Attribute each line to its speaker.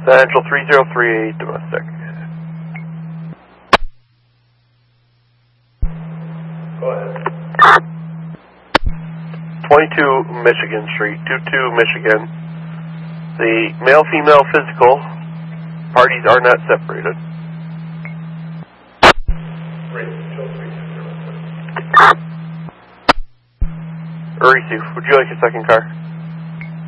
Speaker 1: Central 3038, domestic. Go ahead. 22 Michigan Street, 22 Michigan. The male-female physical parties are not separated. Urisu, would you like a second car?